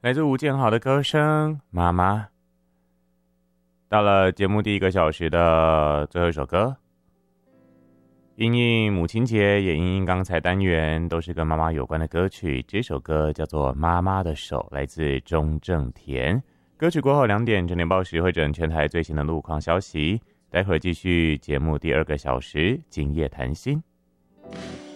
来自吴建豪的歌声《妈妈》。到了节目第1个小时的最后一首歌，因应母亲节，也因应刚才单元，都是跟妈妈有关的歌曲。这首歌叫做《妈妈的手》，来自钟正田。歌曲过后2点，整点报时会整全台最新的路况消息。待会儿继续节目第2个小时，今夜谈心。